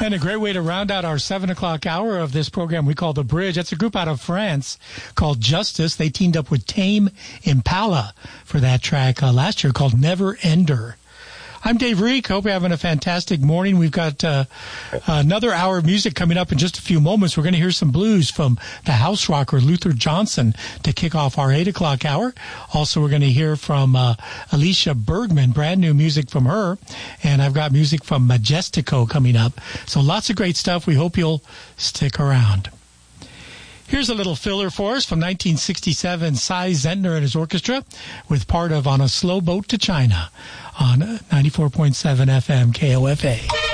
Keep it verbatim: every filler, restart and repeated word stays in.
And a great way to round out our seven o'clock hour of this program we call The Bridge. That's a group out of France called Justice. They teamed up with Tame Impala for that track uh, last year called Never Ender. I'm Dave Reek. Hope you're having a fantastic morning. We've got uh, another hour of music coming up in just a few moments. We're going to hear some blues from the house rocker Luther Johnson to kick off our eight o'clock hour. Also, we're going to hear from uh, Alicia Bergman, brand new music from her. And I've got music from Majestico coming up. So lots of great stuff. We hope you'll stick around. Here's a little filler for us from nineteen sixty-seven, Cy Zentner and his orchestra with part of On a Slow Boat to China on ninety-four point seven F M K O F A.